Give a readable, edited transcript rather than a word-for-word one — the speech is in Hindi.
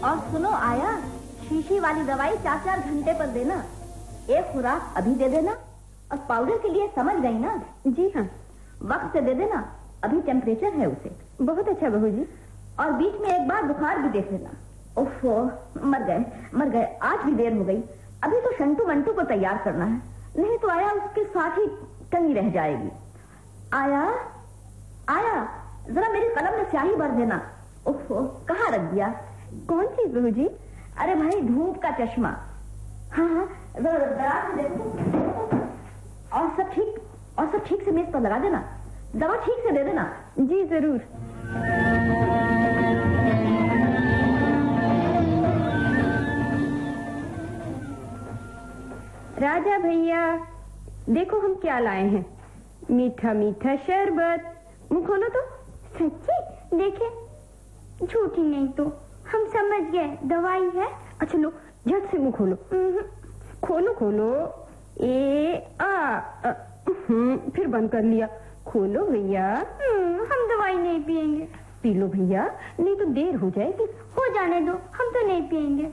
और सुनो आया, शीशी वाली दवाई 4-4 घंटे पर देना। एक खुराक अभी दे देना। और पाउडर के लिए समझ गई ना? जी हाँ। वक्त से दे देना, अभी टेम्परेचर है उसे। बहुत अच्छा बहू जी। और बीच में एक बार बुखार भी देख लेना। ओफो, मर गए, आज भी देर हो गई। अभी तो शंटू मंटू को तैयार करना है, नहीं तो आया उसके साथ ही टंगी रह जाएगी। आया, जरा मेरी कलम में स्याही भर देना। ओफो, कहाँ रख दिया? कौन चीज बहू जी? अरे भाई, धूप का चश्मा। हाँ, जरा देखो। और सब ठीक से मेज पर लगा देना। दवा ठीक से दे देना। जी जरूर। राजा भैया, देखो हम क्या लाए हैं। मीठा मीठा शरबत। मुंह खोलो तो। सच्ची? देखे, झूठी नहीं तो हम समझ गए दवाई है। अच्छा लो, झट से मुंह खोलो। खोलो। फिर बंद कर लिया। खोलो भैया। हम दवाई नहीं पिएंगे। पी लो भैया, नहीं तो देर हो जाएगी। हो जाने दो, हम तो नहीं पिएंगे।